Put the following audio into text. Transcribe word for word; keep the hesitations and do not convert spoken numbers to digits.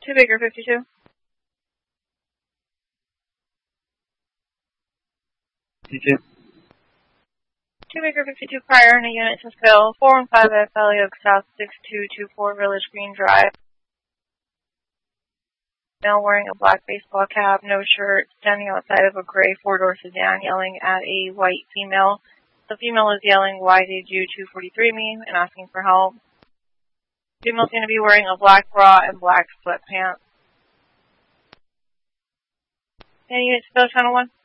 Two Baker fifty-two. fifty-two. Two Baker fifty-two prior in a unit to fill. four one five F Valley Oak South six two two four Village Green Drive. Male wearing a black baseball cap, no shirt, standing outside of a gray four-door sedan yelling at a white female. The female is yelling, "Why did you two forty-three me?" and asking for help. The female's going to be wearing a black bra and black sweatpants. Any units to fill, channel one?